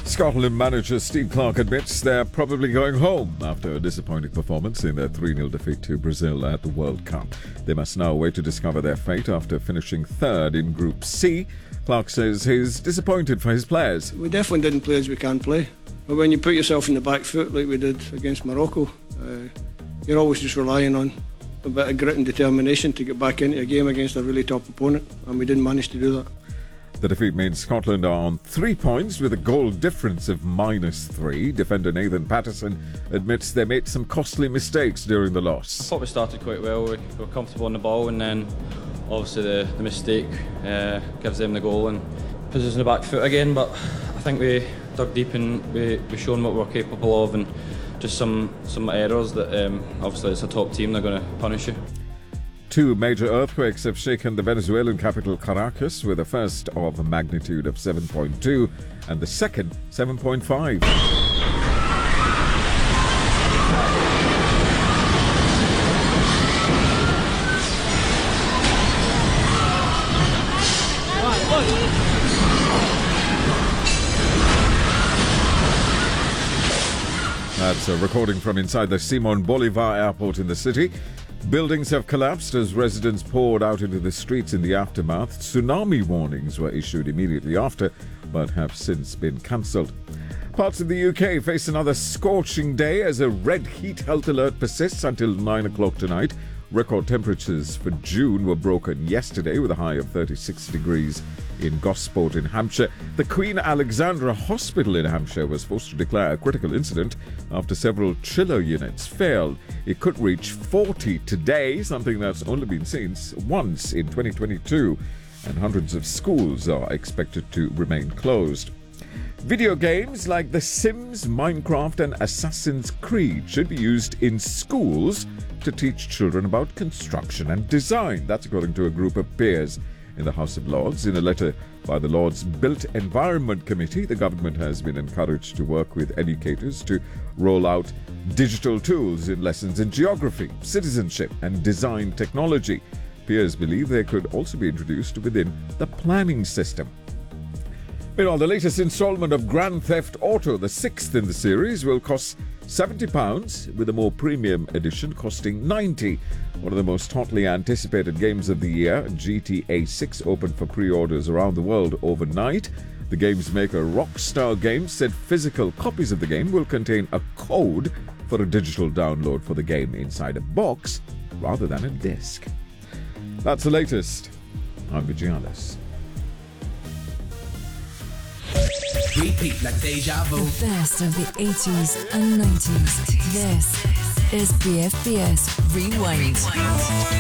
Scotland manager Steve Clarke admits they're probably going home after a disappointing performance in their 3-0 defeat to Brazil at the World Cup. They must now wait to discover their fate after finishing third in Group C. Clarke says he's disappointed for his players. We definitely didn't play as we can play. But when you put yourself in the back foot like we did against Morocco, you're always just relying on a bit of grit and determination to get back into a game against a really top opponent, and we didn't manage to do that. The defeat means Scotland are on 3 points with a goal difference of -3. Defender Nathan Patterson admits they made some costly mistakes during the loss. I thought we started quite well. We were comfortable on the ball, and then obviously the mistake gives them the goal and puts us in the back foot again. But I think we dug deep and we shown what we're capable of, and just some errors that obviously it's a top team, they're going to punish you. 2 major earthquakes have shaken the Venezuelan capital Caracas, with the first of a magnitude of 7.2 and the second 7.5. That's a recording from inside the Simon Bolivar airport in the city. Buildings have collapsed as residents poured out into the streets in the aftermath. Tsunami warnings were issued immediately after, but have since been cancelled. Parts of the UK face another scorching day as a red heat health alert persists until 9 o'clock tonight. Record temperatures for June were broken yesterday with a high of 36 degrees in Gosport in Hampshire. The Queen Alexandra Hospital in Hampshire was forced to declare a critical incident after several chiller units failed. It could reach 40 today, something that's only been seen once in 2022, and hundreds of schools are expected to remain closed. Video games like The Sims, Minecraft and Assassin's Creed should be used in schools to teach children about construction and design. That's according to a group of peers in the House of Lords. In a letter by the Lords Built Environment Committee, the government has been encouraged to work with educators to roll out digital tools in lessons in geography, citizenship and design technology. Peers believe they could also be introduced within the planning system. Meanwhile, the latest installment of Grand Theft Auto, the 6th in the series, will cost £70, with a more premium edition costing £90. One of the most hotly anticipated games of the year, GTA 6 opened for pre-orders around the world overnight. The game's maker Rockstar Games said physical copies of the game will contain a code for a digital download for the game inside a box rather than a disc. That's the latest. I'm Vigialis. Repeat like deja vu. The best of the 80s and 90s. This is BFBS Rewind.